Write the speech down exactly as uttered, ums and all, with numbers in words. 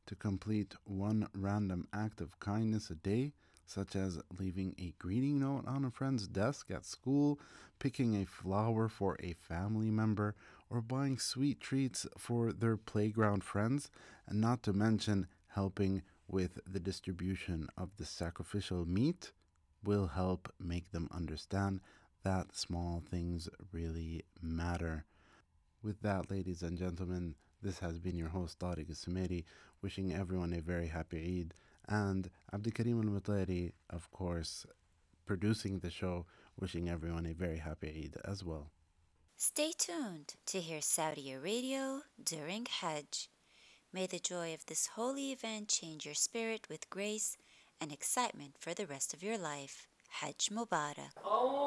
to complete one random act of kindness a day, such as leaving a greeting note on a friend's desk at school, picking a flower for a family member, or buying sweet treats for their playground friends, and not to mention helping with the distribution of the sacrificial meat, will help make them understand that small things really matter. With that, ladies and gentlemen, this has been your host, Tariq Sumeri, wishing everyone a very happy Eid, and Abdikarim Al Mutari, of course, producing the show, wishing everyone a very happy Eid as well. Stay tuned to hear Saudi Radio during Hajj. May the joy of this holy event change your spirit with grace and excitement for the rest of your life. Hajj Mubarak.